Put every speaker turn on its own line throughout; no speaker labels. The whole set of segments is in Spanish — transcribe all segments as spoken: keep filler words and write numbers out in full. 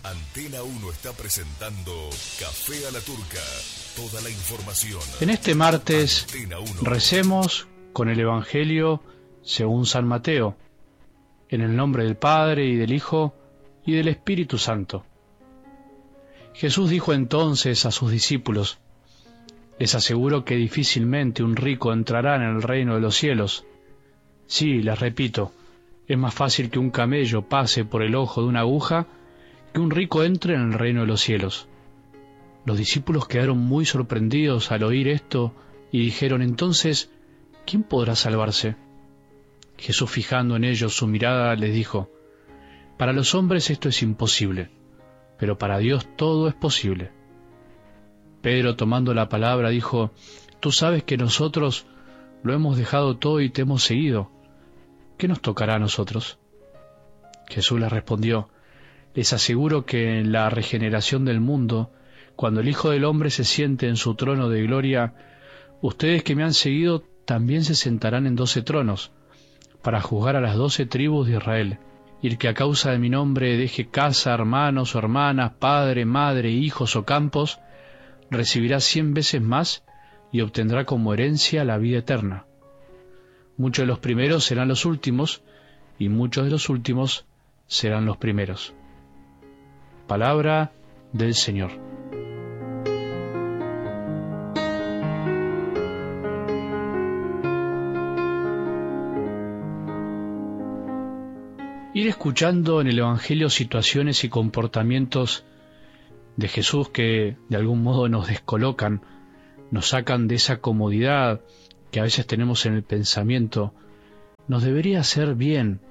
Antena uno está presentando Café a la Turca. Toda la información.
En este martes recemos con el Evangelio según San Mateo, en el nombre del Padre y del Hijo y del Espíritu Santo. Jesús dijo entonces a sus discípulos: les aseguro que difícilmente un rico entrará en el reino de los cielos. Sí, les repito, es más fácil que un camello pase por el ojo de una aguja que un rico entre en el reino de los cielos. Los discípulos quedaron muy sorprendidos al oír esto y dijeron: entonces, ¿quién podrá salvarse? Jesús, fijando en ellos su mirada, les dijo: para los hombres esto es imposible, pero para Dios todo es posible. Pedro, tomando la palabra, dijo: tú sabes que nosotros lo hemos dejado todo y te hemos seguido. ¿Qué nos tocará a nosotros? Jesús les respondió: les aseguro que en la regeneración del mundo, cuando el Hijo del Hombre se siente en su trono de gloria, ustedes que me han seguido también se sentarán en doce tronos, para juzgar a las doce tribus de Israel. Y el que a causa de mi nombre deje casa, hermanos o hermanas, padre, madre, hijos o campos, recibirá cien veces más y obtendrá como herencia la vida eterna. Muchos de los primeros serán los últimos, y muchos de los últimos serán los primeros. Palabra del Señor. Ir escuchando en el Evangelio situaciones y comportamientos de Jesús que de algún modo nos descolocan, nos sacan de esa comodidad que a veces tenemos en el pensamiento, nos debería hacer bien,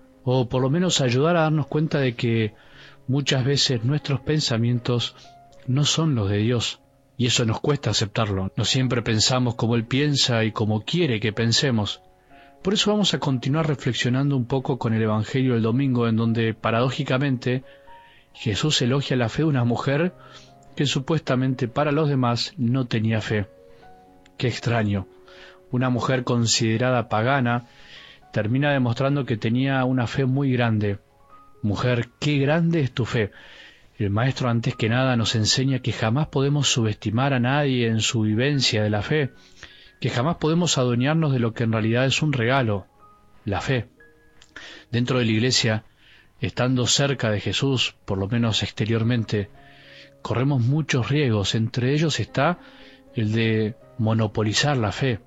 o por lo menos ayudar a darnos cuenta de que muchas veces nuestros pensamientos no son los de Dios, y eso nos cuesta aceptarlo. No siempre pensamos como Él piensa y como quiere que pensemos. Por eso vamos a continuar reflexionando un poco con el Evangelio del domingo, en donde, paradójicamente, Jesús elogia la fe de una mujer que supuestamente para los demás no tenía fe. Qué extraño. Una mujer considerada pagana termina demostrando que tenía una fe muy grande. Mujer, qué grande es tu fe. El Maestro, antes que nada, nos enseña que jamás podemos subestimar a nadie en su vivencia de la fe, que jamás podemos adueñarnos de lo que en realidad es un regalo, la fe. Dentro de la Iglesia, estando cerca de Jesús, por lo menos exteriormente, corremos muchos riesgos. Entre ellos está el de monopolizar la fe,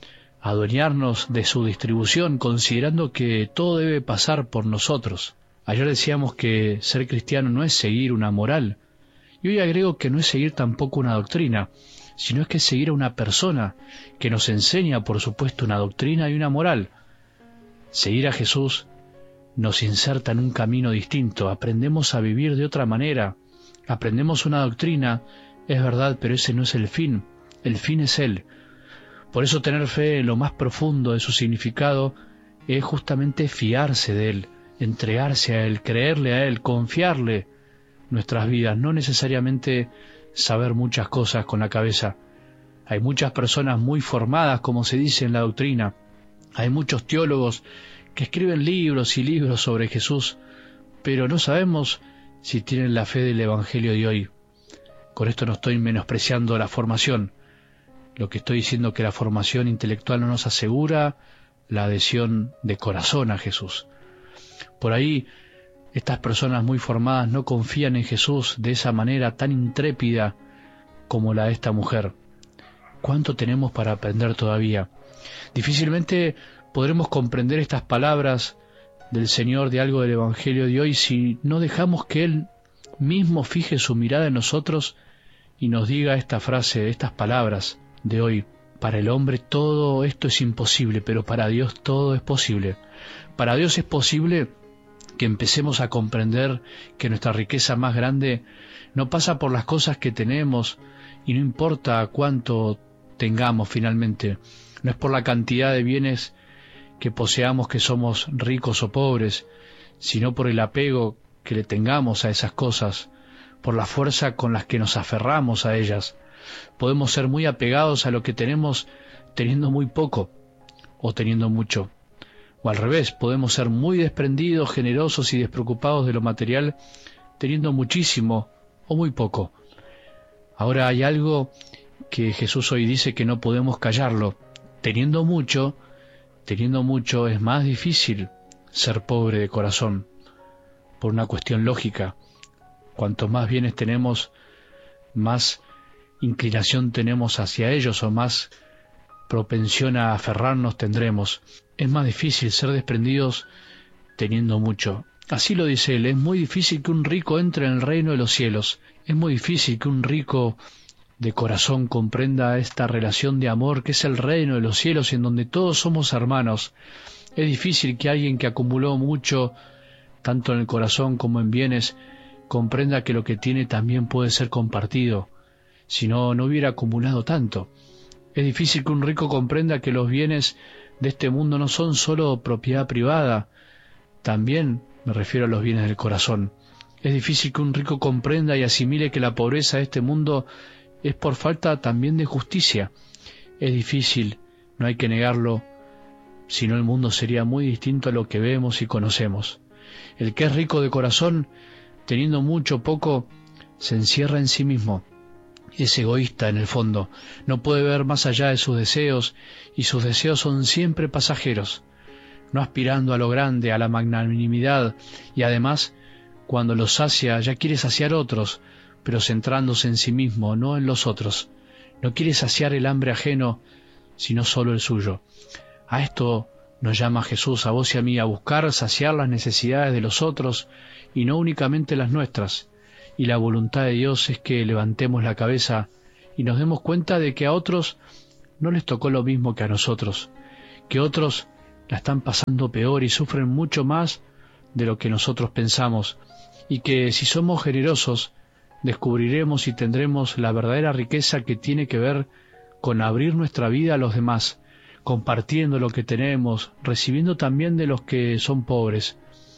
adueñarnos de su distribución, considerando que todo debe pasar por nosotros. Ayer decíamos que ser cristiano no es seguir una moral, y hoy agrego que no es seguir tampoco una doctrina, sino es que es seguir a una persona que nos enseña, por supuesto, una doctrina y una moral. Seguir a Jesús nos inserta en un camino distinto, aprendemos a vivir de otra manera, aprendemos una doctrina, es verdad, pero ese no es el fin, el fin es Él. Por eso tener fe en lo más profundo de su significado es justamente fiarse de Él, entregarse a Él, creerle a Él, confiarle nuestras vidas, no necesariamente saber muchas cosas con la cabeza. Hay muchas personas muy formadas, como se dice en la doctrina, hay muchos teólogos que escriben libros y libros sobre Jesús, pero no sabemos si tienen la fe del Evangelio de hoy. Con esto no estoy menospreciando la formación. Lo que estoy diciendo es que la formación intelectual no nos asegura la adhesión de corazón a Jesús. Por ahí, estas personas muy formadas no confían en Jesús de esa manera tan intrépida como la de esta mujer. ¿Cuánto tenemos para aprender todavía? Difícilmente podremos comprender estas palabras del Señor de algo del Evangelio de hoy si no dejamos que Él mismo fije su mirada en nosotros y nos diga esta frase, estas palabras de hoy: para el hombre todo esto es imposible, pero para Dios todo es posible. Para Dios es posible que empecemos a comprender que nuestra riqueza más grande no pasa por las cosas que tenemos, y no importa cuánto tengamos finalmente, no es por la cantidad de bienes que poseamos que somos ricos o pobres, sino por el apego que le tengamos a esas cosas, por la fuerza con las que nos aferramos a ellas. Podemos ser muy apegados a lo que tenemos teniendo muy poco o teniendo mucho. O al revés, podemos ser muy desprendidos, generosos y despreocupados de lo material, teniendo muchísimo o muy poco. Ahora hay algo que Jesús hoy dice que no podemos callarlo. Teniendo mucho, teniendo mucho es más difícil ser pobre de corazón, por una cuestión lógica. Cuantos más bienes tenemos, más inclinación tenemos hacia ellos o más propensión a aferrarnos tendremos. Es más difícil ser desprendidos teniendo mucho. Así lo dice él, es muy difícil que un rico entre en el reino de los cielos. Es muy difícil que un rico de corazón comprenda esta relación de amor que es el reino de los cielos en donde todos somos hermanos. Es difícil que alguien que acumuló mucho, tanto en el corazón como en bienes, comprenda que lo que tiene también puede ser compartido, si no, no hubiera acumulado tanto. Es difícil que un rico comprenda que los bienes de este mundo no son solo propiedad privada, también me refiero a los bienes del corazón. Es difícil que un rico comprenda y asimile que la pobreza de este mundo es por falta también de justicia. Es difícil, no hay que negarlo, si no el mundo sería muy distinto a lo que vemos y conocemos. El que es rico de corazón, teniendo mucho o poco, se encierra en sí mismo. Es egoísta en el fondo, no puede ver más allá de sus deseos, y sus deseos son siempre pasajeros, no aspirando a lo grande, a la magnanimidad, y además, cuando los sacia, ya quiere saciar otros, pero centrándose en sí mismo, no en los otros. No quiere saciar el hambre ajeno, sino solo el suyo. A esto nos llama Jesús, a vos y a mí, a buscar saciar las necesidades de los otros, y no únicamente las nuestras. Y la voluntad de Dios es que levantemos la cabeza y nos demos cuenta de que a otros no les tocó lo mismo que a nosotros, que otros la están pasando peor y sufren mucho más de lo que nosotros pensamos, y que si somos generosos, descubriremos y tendremos la verdadera riqueza que tiene que ver con abrir nuestra vida a los demás, compartiendo lo que tenemos, recibiendo también de los que son pobres,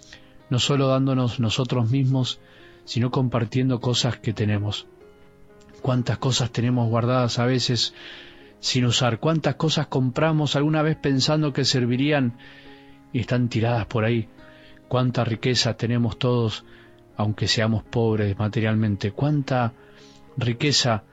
no solo dándonos nosotros mismos, sino compartiendo cosas que tenemos. Cuántas cosas tenemos guardadas a veces sin usar, cuántas cosas compramos alguna vez pensando que servirían y están tiradas por ahí. Cuánta riqueza tenemos todos, aunque seamos pobres materialmente. Cuánta riqueza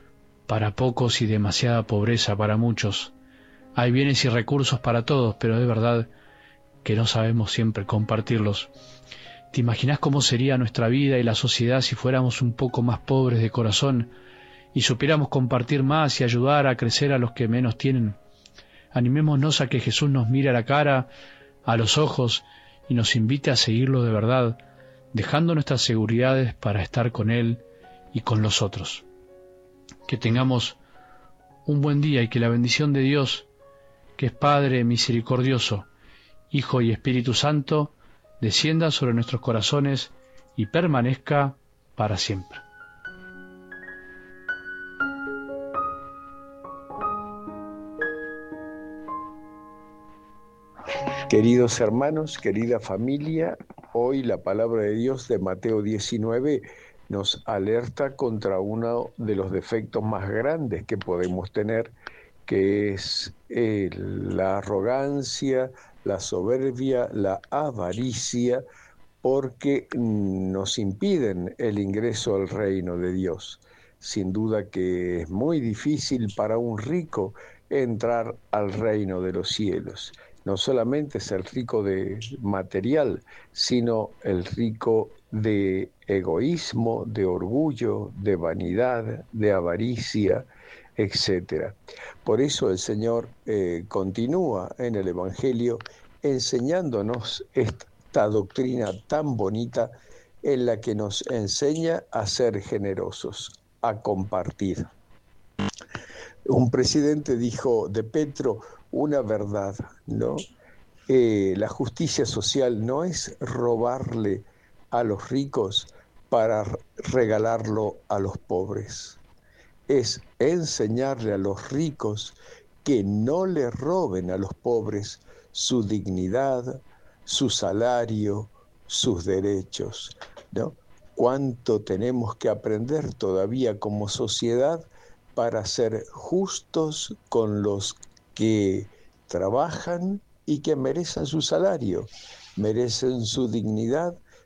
para pocos y demasiada pobreza para muchos. Hay bienes y recursos para todos, pero es verdad que no sabemos siempre compartirlos. ¿Te imaginas cómo sería nuestra vida y la sociedad si fuéramos un poco más pobres de corazón y supiéramos compartir más y ayudar a crecer a los que menos tienen? Animémonos a que Jesús nos mire a la cara, a los ojos, y nos invite a seguirlo de verdad, dejando nuestras seguridades para estar con Él y con los otros. Que tengamos un buen día y que la bendición de Dios, que es Padre misericordioso, Hijo y Espíritu Santo, descienda sobre nuestros corazones y permanezca para siempre.
Queridos hermanos, querida familia, hoy la palabra de Dios de Mateo diecinueve nos alerta contra uno de los defectos más grandes que podemos tener, que es eh, la arrogancia, la soberbia, la avaricia, porque nos impiden el ingreso al reino de Dios. Sin duda que es muy difícil para un rico entrar al reino de los cielos. No solamente es el rico de material, sino el rico de egoísmo, de orgullo, de vanidad, de avaricia, etcétera. Por eso el Señor eh, continúa en el Evangelio enseñándonos esta doctrina tan bonita en la que nos enseña a ser generosos, a compartir. Un presidente dijo de Petro una verdad, ¿no? Eh, la justicia social no es robarle a los ricos para regalarlo a los pobres. Es enseñarle a los ricos que no le roben a los pobres su dignidad, su salario, sus derechos, ¿no? ¿Cuánto tenemos que aprender todavía como sociedad para ser justos con los que trabajan y que merecen su salario, merecen su dignidad,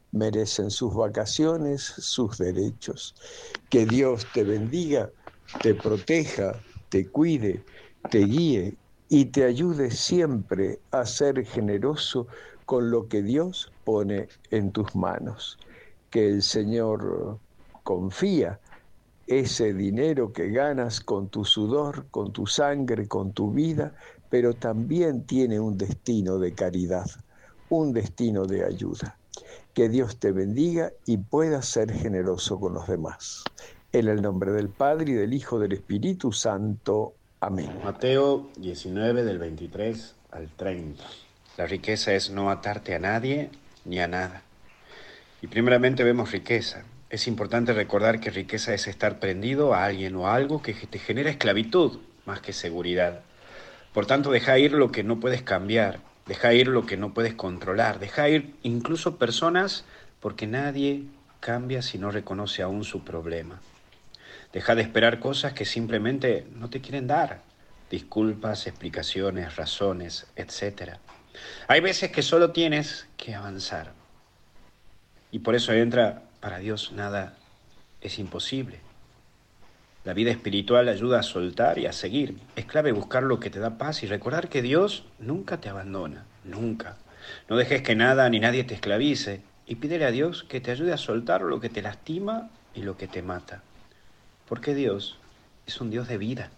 merecen sus vacaciones, sus derechos. Que Dios te bendiga, te proteja, te cuide, te guíe y te ayude siempre a ser generoso con lo que Dios pone en tus manos. Que el Señor confía ese dinero que ganas con tu sudor, con tu sangre, con tu vida, pero también tiene un destino de caridad, un destino de ayuda. Que Dios te bendiga y puedas ser generoso con los demás. En el nombre del Padre, y del Hijo, y del Espíritu Santo. Amén.
Mateo diecinueve, del veintitrés al treinta. La riqueza es no atarte a nadie ni a nada. Y primeramente vemos riqueza. Es importante recordar que riqueza es estar prendido a alguien o a algo que te genera esclavitud más que seguridad. Por tanto, deja ir lo que no puedes cambiar, deja ir lo que no puedes controlar, deja ir incluso personas, porque nadie cambia si no reconoce aún su problema. Deja de esperar cosas que simplemente no te quieren dar, disculpas, explicaciones, razones, etcétera. Hay veces que solo tienes que avanzar. Y por eso entra, para Dios nada es imposible. La vida espiritual ayuda a soltar y a seguir. Es clave buscar lo que te da paz y recordar que Dios nunca te abandona, nunca. No dejes que nada ni nadie te esclavice y pídele a Dios que te ayude a soltar lo que te lastima y lo que te mata. Porque Dios es un Dios de vida.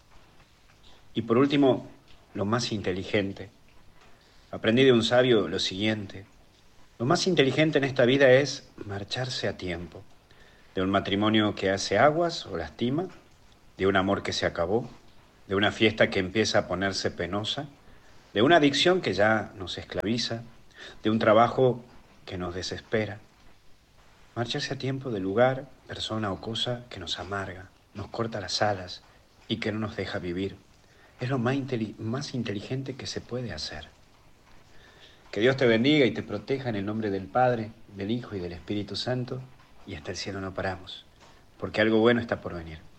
Y por último, lo más inteligente. Aprendí de un sabio lo siguiente. Lo más inteligente en esta vida es marcharse a tiempo. De un matrimonio que hace aguas o lastima, de un amor que se acabó, de una fiesta que empieza a ponerse penosa, de una adicción que ya nos esclaviza, de un trabajo que nos desespera. Marcharse a tiempo del lugar, persona o cosa que nos amarga, nos corta las alas y que no nos deja vivir. Es lo más, inteli- más inteligente que se puede hacer. Que Dios te bendiga y te proteja en el nombre del Padre, del Hijo y del Espíritu Santo, y hasta el cielo no paramos, porque algo bueno está por venir.